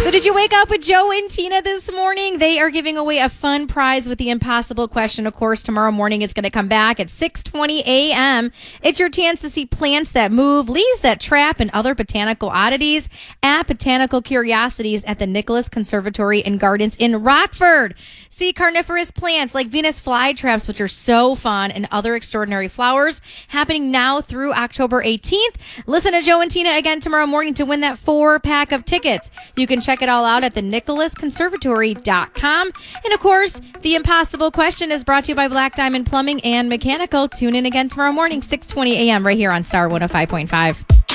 So did you wake up with Joe and Tina this morning? They are giving away a fun prize with the impossible question. Of course, tomorrow morning it's going to come back at 6:20 a.m. It's your chance to see plants that move, leaves that trap, and other botanical oddities at Botanical Curiosities at the Nicholas Conservatory and Gardens in Rockford. See carnivorous plants like Venus flytraps, which are so fun, and other extraordinary flowers happening now through October 18th. Listen to Joe and Tina again tomorrow morning to win that 4-pack of tickets. You can check it all out at the nicholasconservatory.com. And of course, the impossible question is brought to you by Black Diamond Plumbing and Mechanical. Tune in again tomorrow morning, 6:20 a.m. right here on Star 105.5.